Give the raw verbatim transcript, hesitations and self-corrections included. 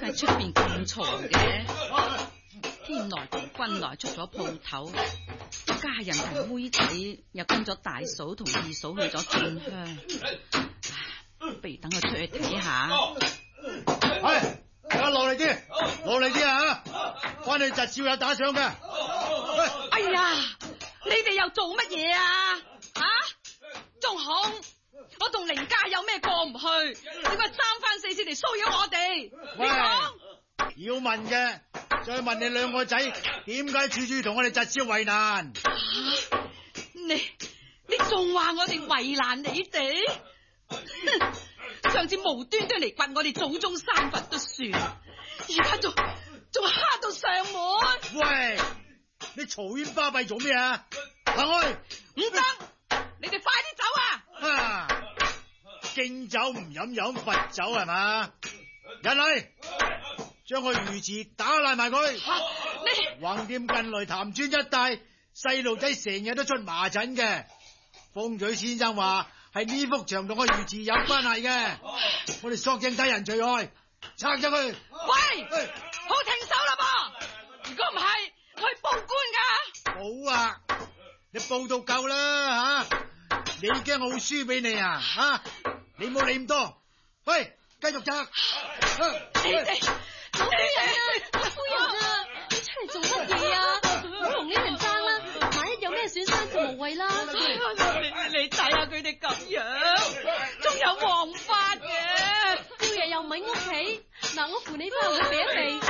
喺出邊咁嘈嘅？天來同君來出咗鋪頭，家人同妹仔又跟咗大嫂同二嫂去咗進香，不如等佢出去睇下。 係，大家落嚟啲，落嚟啲啊！翻去侄少有打賞嘅。 哎呀，你哋又做乜嘢啊？吓、啊，仲紅，我同凌家有咩過唔去？點解三番四次嚟騷擾我哋？你講。 要問嘅，再問你兩個仔，點解處處同我哋侄少為難？ 啊、你你仲話我哋為難你哋？上次無端端嚟掘我哋祖宗三佛都算，而家仲仲蝦到上門。喂， 你嘈喧巴閉做咩啊？行開！ 唔得，你哋快啲走啊！ 啊，敬酒唔飲飲罰酒係嘛？人嚟！將個魚池打爛埋佢！你橫掂近來潭村一帶細路仔成日都出麻疹嘅，風水先生話係呢幅牆同個魚池有關係嘅，我哋索性睇人除害，拆咗佢。 喂，喂好停手啦噃！如果唔係，我去報官噶。 好啊，你報到夠啦吓！你驚我會輸俾你啊吓？你冇理咁多，喂，繼續拆。 你哋。老夫人啊，夫人啊，你出嚟做乜嘢啊？唔好同呢人爭啦，萬一有咩損傷就無謂啦。你你睇下佢哋咁樣，仲有黃髮嘅，少爺又唔喺屋企，嗱，我扶你翻去避一避，